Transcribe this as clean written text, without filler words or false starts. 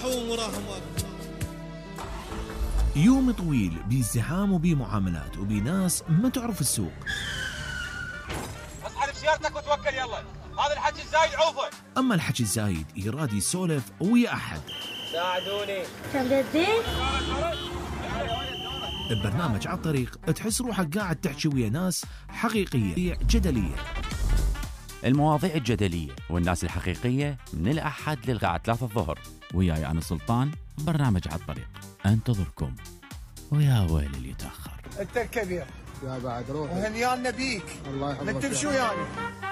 وراهم واقف. يوم طويل بازدحام وبمعاملات وبناس ما تعرف السوق. اصحى سيارتك وتوكل يلا، هذا الحكي الزايد عوفه. اما الحكي الزايد يراد يسولف ويا احد. ساعدوني. ببرنامج على الطريق تحس روحك قاعد تحكي ويا ناس حقيقية جدلية. المواضيع الجدلية والناس الحقيقية من الأحد للغاية 3 الظهر، وياي أنا سلطان برنامج على الطريق. أنتظركم ويا ويل اللي يتأخر. انت الكبير يا بعد روح وهنيان بيك. الله يحفظك. نكتب شو يعني؟